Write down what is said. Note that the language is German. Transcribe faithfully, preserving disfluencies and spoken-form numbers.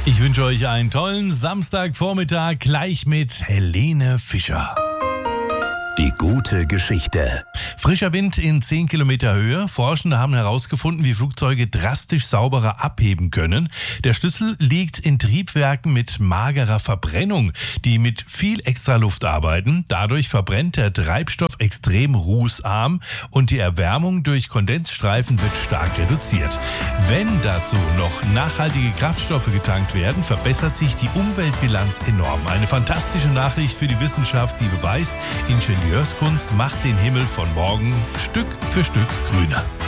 Ich wünsche euch einen tollen Samstagvormittag gleich mit Helene Fischer. Die gute Geschichte. Frischer Wind in zehn Kilometer Höhe. Forschende haben herausgefunden, wie Flugzeuge drastisch sauberer abheben können. Der Schlüssel liegt in Triebwerken mit magerer Verbrennung, die mit viel Extraluft arbeiten. Dadurch verbrennt der Treibstoff extrem rußarm und die Erwärmung durch Kondensstreifen wird stark reduziert. Wenn dazu noch nachhaltige Kraftstoffe getankt werden, verbessert sich die Umweltbilanz enorm. Eine fantastische Nachricht für die Wissenschaft, die beweist, Ingenieurskunst macht den Himmel von morgen Stück für Stück grüner.